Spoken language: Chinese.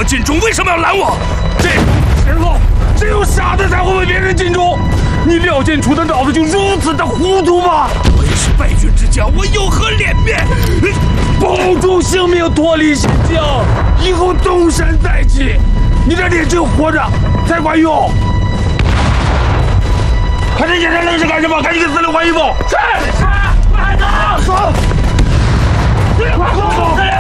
我尽忠，为什么要拦我？ 这时候只有傻子才会为别人尽忠。你廖建楚的脑子就如此的糊涂吗？ 我也是败军之将，我有何脸面？ 保住性命，脱离险境，以后东山再起。你这脸只有活着才管用。看这眼神愣是干什么？赶紧给司令换衣服。是，慢走。走。快走。